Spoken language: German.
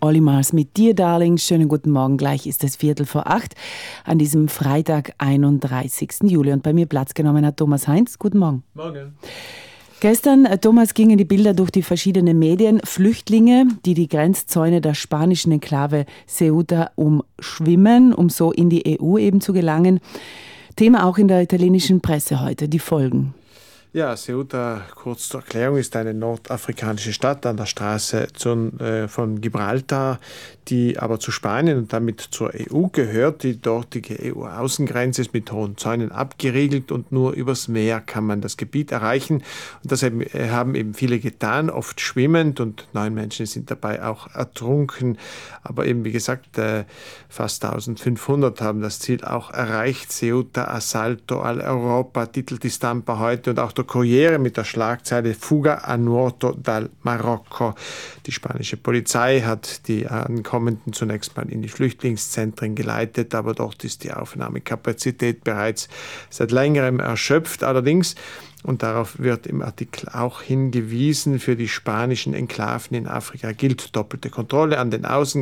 Olli Mars mit dir, Darling. Schönen guten Morgen. Gleich ist es 7:45 an diesem Freitag, 31. Juli. Und bei mir Platz genommen hat Thomas Heinz. Guten Morgen. Morgen. Gestern, Thomas, gingen die Bilder durch die verschiedenen Medien. Flüchtlinge, die die Grenzzäune der spanischen Enklave Ceuta umschwimmen, um so in die EU eben zu gelangen. Thema auch in der italienischen Presse heute, die Folgen. Ja, Ceuta, kurz zur Erklärung, ist eine nordafrikanische Stadt an der Straße von Gibraltar, die aber zu Spanien und damit zur EU gehört. Die dortige EU-Außengrenze ist mit hohen Zäunen abgeriegelt und nur übers Meer kann man das Gebiet erreichen. Und das haben eben viele getan, oft schwimmend, und 9 Menschen sind dabei auch ertrunken. Aber eben, wie gesagt, fast 1500 haben das Ziel auch erreicht. Ceuta, Assalto all'Europa, titelt die Stampa heute, und auch der Corriere mit der Schlagzeile Fuga a nuoto dal Marokko. Die spanische Polizei hat die Ankommenden zunächst mal in die Flüchtlingszentren geleitet, aber dort ist die Aufnahmekapazität bereits seit längerem erschöpft. Allerdings, und darauf wird im Artikel auch hingewiesen, für die spanischen Enklaven in Afrika gilt doppelte Kontrolle an den Außengrenzen.